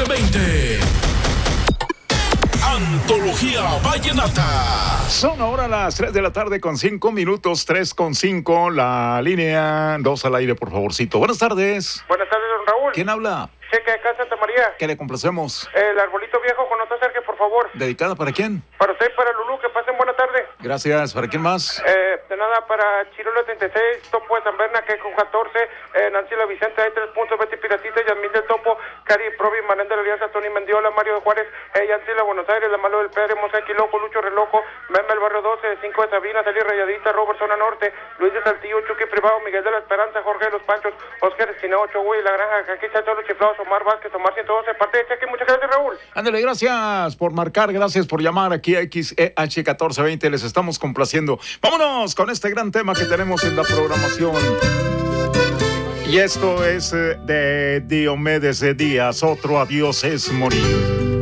1420. Antología Vallenata. Son ahora las 3 de la tarde con 5 minutos, 3:05, la línea 2 al aire, por favorcito. Buenas tardes. Buenas tardes, don Raúl. ¿Quién habla? Checa de casa Santa María. ¿Qué le complacemos? El arbolito viejo con nota Sergio, por favor. ¿Dedicada para quién? Para usted y para Lulú, que pasen buena tarde. Gracias. ¿Para quién más? De nada, para Chirola 36, Topo de San Berna, que con 14, Nancy La Vicente, hay 3 puntos, Betty Piratita, Yasmín del Topo, Cari Provi, Manén de la Alianza, Tony Mendiola, Mario de Juárez, Yancila Buenos Aires, La Malo del Pedre, Mosaic Loco, Lucho Reloco, Meme el Barrio 12, 5 de Sabina, Salí Rayadita, Robert Zona Norte, Luis de Saltillo, Chucky Privado, Miguel de la Esperanza, Jorge de los Panchos, Oscar Estineo, Choguey, La Granja, Caquicha, todos los chiflados, Omar Vázquez, Omar 112, parte de Cheque, muchas gracias, Raúl. Ándale, gracias por marcar, gracias por llamar aquí a XEH 1420, les estamos complaciendo. Vámonos con este gran tema que tenemos en la programación. Y esto es de Diomedes Díaz, otro adiós es morir.